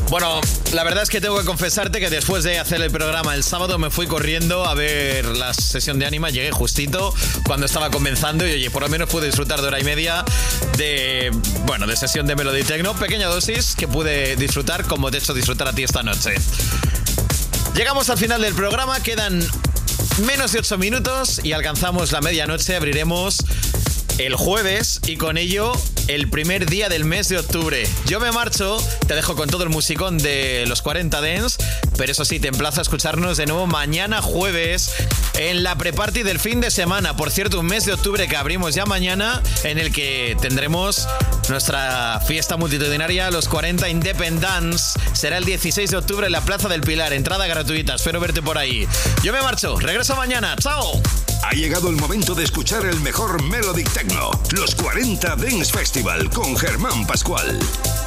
Bueno, la verdad es que tengo que confesarte que después de hacer el programa el sábado me fui corriendo a ver la sesión de Anima. Llegué justito cuando estaba comenzando y oye, por lo menos pude disfrutar de hora y media de sesión de Melody Techno. Pequeña dosis que pude disfrutar como te he hecho disfrutar a ti esta noche. Llegamos al final del programa, quedan menos de 8 minutos y alcanzamos la medianoche. Abriremos el jueves y con ello el primer día del mes de octubre. Yo me marcho, te dejo con todo el musicón de los 40 Dance, pero eso sí, te emplazo a escucharnos de nuevo mañana jueves en la pre-party del fin de semana. Por cierto, un mes de octubre que abrimos ya mañana, en el que tendremos nuestra fiesta multitudinaria, los 40 Independence. Será el 16 de octubre en la Plaza del Pilar, entrada gratuita, espero verte por ahí. Yo me marcho, regreso mañana, ¡chao! Ha llegado el momento de escuchar el mejor Melodic Techno, los 40 Dance Festival con Germán Pascual.